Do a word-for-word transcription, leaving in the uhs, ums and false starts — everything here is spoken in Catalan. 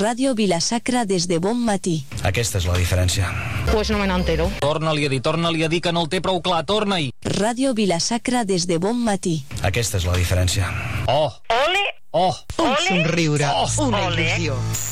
Ràdio Vila-sacra des de bon matí. Aquesta és la diferència. Pues no me n'entero. Torna-li a dir, torna-li a dir que no el té prou clar, torna-hi. Ràdio Vila-sacra des de bon matí. Aquesta és la diferència. Oh! Ole! Oh! Un somriure, Oh! una Ole! il·lusió.